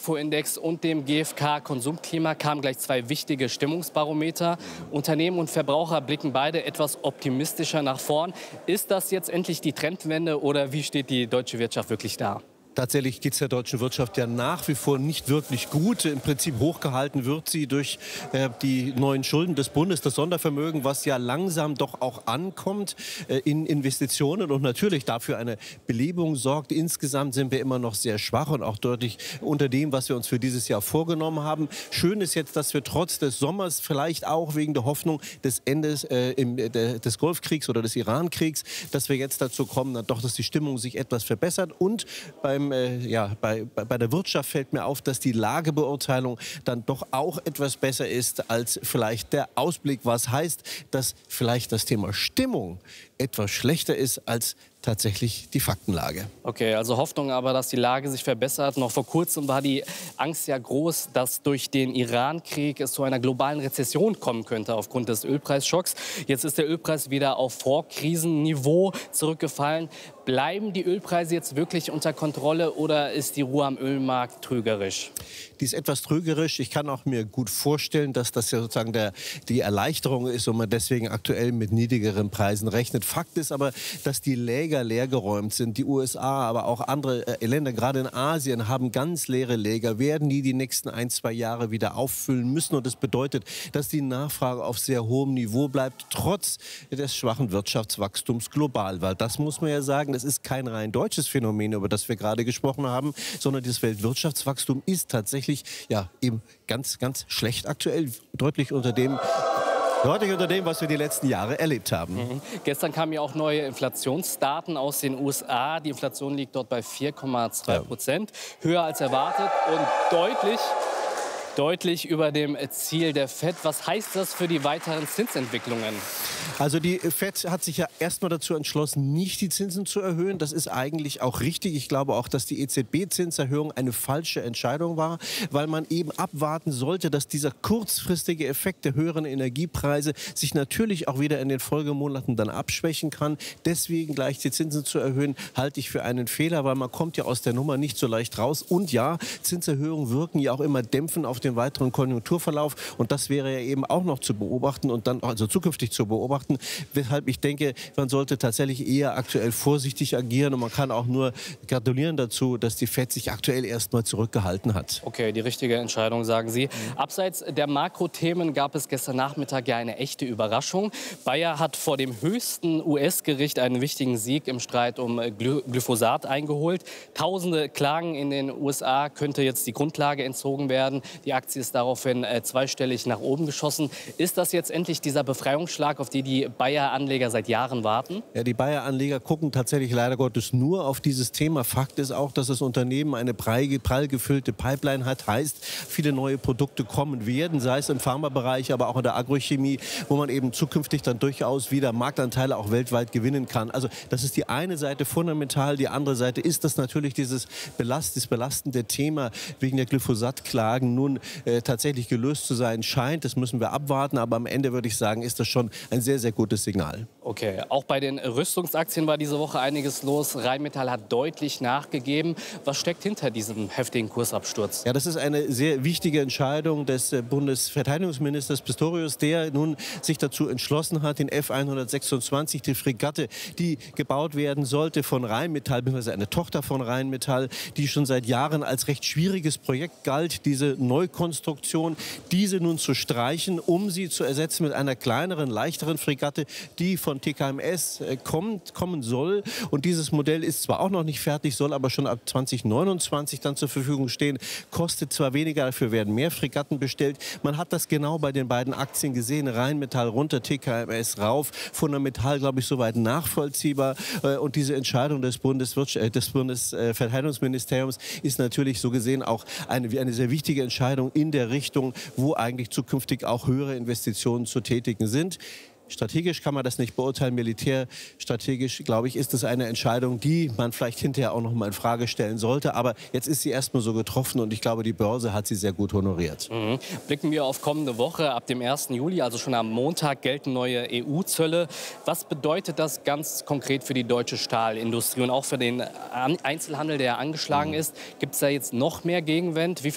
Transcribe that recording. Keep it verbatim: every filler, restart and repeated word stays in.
IFO-Index und dem G f K-Konsumklima kamen gleich zwei wichtige Stimmungsbarometer. Unternehmen und Verbraucher blicken beide etwas optimistischer nach vorn. Ist das jetzt endlich die Trendwende oder wie steht die deutsche Wirtschaft wirklich da? Tatsächlich geht es der deutschen Wirtschaft ja nach wie vor nicht wirklich gut. Im Prinzip hochgehalten wird sie durch äh, die neuen Schulden des Bundes, das Sondervermögen, was ja langsam doch auch ankommt äh, in Investitionen und natürlich dafür eine Belebung sorgt. Insgesamt sind wir immer noch sehr schwach und auch deutlich unter dem, was wir uns für dieses Jahr vorgenommen haben. Schön ist jetzt, dass wir trotz des Sommers, vielleicht auch wegen der Hoffnung des Endes äh, im, äh, des Golfkriegs oder des Irankriegs, dass wir jetzt dazu kommen, dann doch, dass die Stimmung sich etwas verbessert und beim Ja, bei, bei der Wirtschaft fällt mir auf, dass die Lagebeurteilung dann doch auch etwas besser ist als vielleicht der Ausblick. Was heißt, dass vielleicht das Thema Stimmung etwas schlechter ist als tatsächlich die Faktenlage. Okay, also Hoffnung aber, dass die Lage sich verbessert. Noch vor kurzem war die Angst ja groß, dass durch den Iran-Krieg es zu einer globalen Rezession kommen könnte aufgrund des Ölpreisschocks. Jetzt ist der Ölpreis wieder auf Vorkrisenniveau zurückgefallen. Bleiben die Ölpreise jetzt wirklich unter Kontrolle oder ist die Ruhe am Ölmarkt trügerisch? Die ist etwas trügerisch. Ich kann auch mir gut vorstellen, dass das ja sozusagen der, die Erleichterung ist und man deswegen aktuell mit niedrigeren Preisen rechnet. Fakt ist aber, dass die Läger leergeräumt sind. Die U S A, aber auch andere äh, Länder, gerade in Asien, haben ganz leere Läger, werden die die nächsten ein, zwei Jahre wieder auffüllen müssen. Und das bedeutet, dass die Nachfrage auf sehr hohem Niveau bleibt, trotz des schwachen Wirtschaftswachstums global. Weil das muss man ja sagen, das ist kein rein deutsches Phänomen, über das wir gerade gesprochen haben, sondern das Weltwirtschaftswachstum ist tatsächlich ja, eben ganz, ganz schlecht aktuell, deutlich unter dem, Deutlich unter dem, was wir die letzten Jahre erlebt haben. Mhm. Gestern kamen ja auch neue Inflationsdaten aus den U S A. Die Inflation liegt dort bei vier Komma zwei Prozent, ja. Höher als erwartet und deutlich, deutlich über dem Ziel der Fed. Was heißt das für die weiteren Zinsentwicklungen? Also die Fed hat sich ja erstmal dazu entschlossen, nicht die Zinsen zu erhöhen. Das ist eigentlich auch richtig. Ich glaube auch, dass die E Z B-Zinserhöhung eine falsche Entscheidung war, weil man eben abwarten sollte, dass dieser kurzfristige Effekt der höheren Energiepreise sich natürlich auch wieder in den Folgemonaten dann abschwächen kann. Deswegen gleich die Zinsen zu erhöhen, halte ich für einen Fehler, weil man kommt ja aus der Nummer nicht so leicht raus. Und ja, Zinserhöhungen wirken ja auch immer dämpfend auf den weiteren Konjunkturverlauf. Und das wäre ja eben auch noch zu beobachten und dann also zukünftig zu beobachten. Weshalb ich denke, man sollte tatsächlich eher aktuell vorsichtig agieren. Und man kann auch nur gratulieren dazu, dass die Fed sich aktuell erst mal zurückgehalten hat. Okay, die richtige Entscheidung, sagen Sie. Abseits der Makrothemen gab es gestern Nachmittag ja eine echte Überraschung. Bayer hat vor dem höchsten U S-Gericht einen wichtigen Sieg im Streit um Glyphosat eingeholt. Tausende Klagen in den U S A, könnte jetzt die Grundlage entzogen werden. Die Aktie ist daraufhin äh, zweistellig nach oben geschossen. Ist das jetzt endlich dieser Befreiungsschlag, auf die die Bayer-Anleger seit Jahren warten? Ja, die Bayer-Anleger gucken tatsächlich leider Gottes nur auf dieses Thema. Fakt ist auch, dass das Unternehmen eine prall, prall gefüllte Pipeline hat. Heißt, viele neue Produkte kommen werden, sei es im Pharmabereich, aber auch in der Agrochemie, wo man eben zukünftig dann durchaus wieder Marktanteile auch weltweit gewinnen kann. Also das ist die eine Seite fundamental. Die andere Seite ist, dass natürlich dieses Belast, das belastende Thema wegen der Glyphosat-Klagen nun äh, tatsächlich gelöst zu sein scheint. Das müssen wir abwarten. Aber am Ende würde ich sagen, ist das schon ein sehr, sehr gutes Signal. Okay, auch bei den Rüstungsaktien war diese Woche einiges los. Rheinmetall hat deutlich nachgegeben. Was steckt hinter diesem heftigen Kursabsturz? Ja, das ist eine sehr wichtige Entscheidung des Bundesverteidigungsministers Pistorius, der nun sich dazu entschlossen hat, den F hundertsechsundzwanzig, die Fregatte, die gebaut werden sollte von Rheinmetall, beziehungsweise eine Tochter von Rheinmetall, die schon seit Jahren als recht schwieriges Projekt galt, diese Neukonstruktion, diese nun zu streichen, um sie zu ersetzen mit einer kleineren, leichteren Fregatte, die von T K M S äh, kommt, kommen soll. Und dieses Modell ist zwar auch noch nicht fertig, soll aber schon ab zweitausendneunundzwanzig dann zur Verfügung stehen. Kostet zwar weniger, dafür werden mehr Fregatten bestellt. Man hat das genau bei den beiden Aktien gesehen. Rheinmetall runter, T K M S rauf. Fundamental, glaube ich, soweit nachvollziehbar. Äh, und diese Entscheidung des, Bundeswirtsch äh, des Bundesverteidigungsministeriums ist natürlich so gesehen auch eine, eine sehr wichtige Entscheidung in der Richtung, wo eigentlich zukünftig auch höhere Investitionen zu tätigen sind. Strategisch kann man das nicht beurteilen. Militärstrategisch, glaube ich, ist es eine Entscheidung, die man vielleicht hinterher auch noch mal in Frage stellen sollte. Aber jetzt ist sie erstmal so getroffen und ich glaube, die Börse hat sie sehr gut honoriert. Mhm. Blicken wir auf kommende Woche. Ab dem ersten Juli, also schon am Montag, gelten neue E U-Zölle. Was bedeutet das ganz konkret für die deutsche Stahlindustrie und auch für den Einzelhandel, der angeschlagen mhm. ist? Gibt es da jetzt noch mehr Gegenwind? Wie